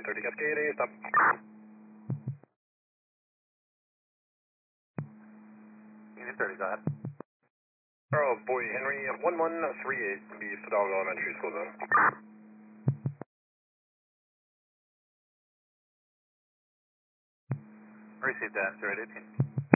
1030 Cascade, stop. Union 30, go ahead. Oh boy, Henry, 1138, the Fidalgo Elementary School Zone. Received that, 0818.